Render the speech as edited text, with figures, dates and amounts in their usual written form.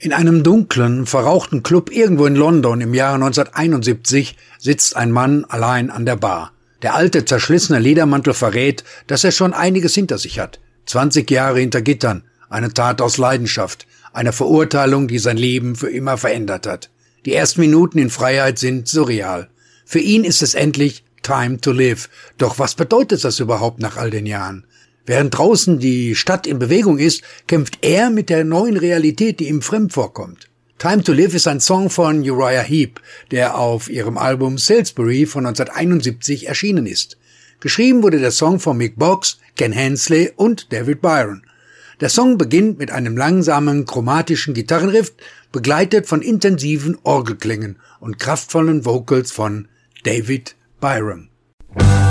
In einem dunklen, verrauchten Club irgendwo in London im Jahre 1971 sitzt ein Mann allein an der Bar. Der alte, zerschlissene Ledermantel verrät, dass er schon einiges hinter sich hat. 20 Jahre hinter Gittern, eine Tat aus Leidenschaft, eine Verurteilung, die sein Leben für immer verändert hat. Die ersten Minuten in Freiheit sind surreal. Für ihn ist es endlich time to live. Doch was bedeutet das überhaupt nach all den Jahren? Während draußen die Stadt in Bewegung ist, kämpft er mit der neuen Realität, die ihm fremd vorkommt. Time to Live ist ein Song von Uriah Heep, der auf ihrem Album Salisbury von 1971 erschienen ist. Geschrieben wurde der Song von Mick Boggs, Ken Hensley und David Byron. Der Song beginnt mit einem langsamen, chromatischen Gitarrenriff, begleitet von intensiven Orgelklängen und kraftvollen Vocals von David Byron.